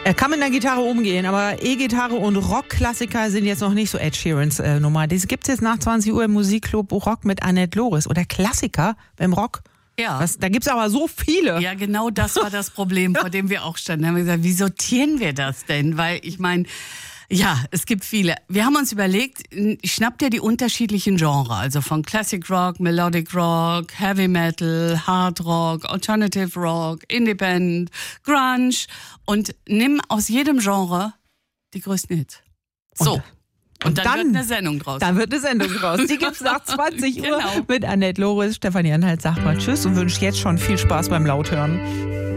Er kann mit einer Gitarre umgehen, aber E-Gitarre und Rockklassiker sind jetzt noch nicht so Ed Sheerans Nummer. Das gibt's jetzt nach 20 Uhr im Musikclub Rock mit Annette Loris. Oder Klassiker beim Rock. Ja. Da gibt's aber so viele. Ja, genau das war das Problem, vor dem wir auch standen. Da haben wir gesagt, wie sortieren wir das denn? Weil ich meine, ja, es gibt viele. Wir haben uns überlegt, schnapp dir die unterschiedlichen Genres, also von Classic Rock, Melodic Rock, Heavy Metal, Hard Rock, Alternative Rock, Independent, Grunge und nimm aus jedem Genre die größten Hits. So. Und dann wird eine Sendung draus. Dann wird eine Sendung draus. Die gibt's nach 20 Uhr Genau. mit Annette Loris. Stefanie Anhalt sagt mal Tschüss und wünscht jetzt schon viel Spaß beim Lauthören.